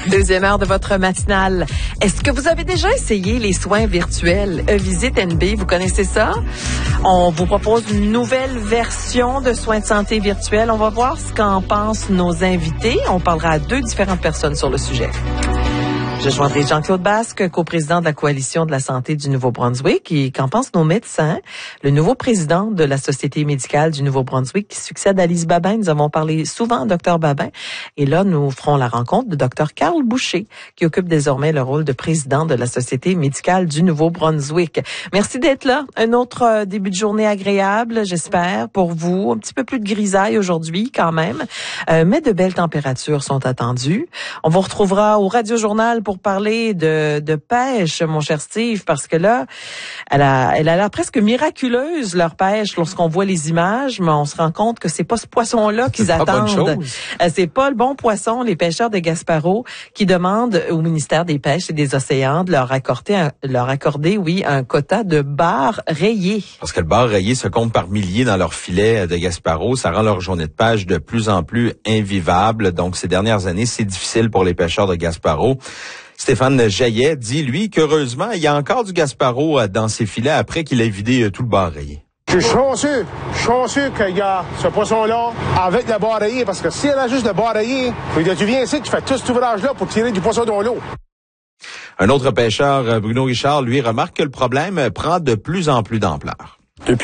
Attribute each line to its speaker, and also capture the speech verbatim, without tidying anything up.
Speaker 1: Deuxième heure de votre matinale. Est-ce que vous avez déjà essayé les soins virtuels E-Visite N B? Vous connaissez ça? On vous propose une nouvelle version de soins de santé virtuels. On va voir ce qu'en pensent nos invités. On parlera à deux différentes personnes sur le sujet. Je joindrai Jean-Claude Basque, coprésident de la Coalition de la santé du Nouveau-Brunswick. Et qu'en pensent nos médecins? Le nouveau président de la Société médicale du Nouveau-Brunswick qui succède à Lise Babin. Nous avons parlé souvent de Dr Babin. Et là, nous ferons la rencontre de Dr Carl Boucher, qui occupe désormais le rôle de président de la Société médicale du Nouveau-Brunswick. Merci d'être là. Un autre euh, début de journée agréable, j'espère, pour vous. Un petit peu plus de grisaille aujourd'hui, quand même. Euh, mais de belles températures sont attendues. On vous retrouvera au Radio-Journal pour parler de, de pêche, mon cher Steve, parce que là, elle a, elle a l'air presque miraculeuse, leur pêche, lorsqu'on voit les images, mais on se rend compte que c'est pas ce poisson-là qu'ils attendent. C'est pas le bon poisson, les pêcheurs de Gaspereau, qui demandent au ministère des Pêches et des Océans de leur accorder, un, leur accorder, oui, un quota de bar rayé.
Speaker 2: Parce que le bar rayé se compte par milliers dans leur filet de Gaspereau. Ça rend leur journée de pêche de plus en plus invivable. Donc, ces dernières années, c'est difficile pour les pêcheurs de Gaspereau. Stéphane Jaillet dit, lui, qu'heureusement, il y a encore du Gaspereau dans ses filets après qu'il ait vidé tout le bar rayé.
Speaker 3: Je suis chanceux, je suis chanceux qu'il y a ce poisson-là avec le bar rayé, parce que si elle a juste le bar rayé, tu viens ici, tu fais tout cet ouvrage-là pour tirer du poisson dans l'eau.
Speaker 2: Un autre pêcheur, Bruno Richard, lui, remarque que le problème prend de plus en plus d'ampleur.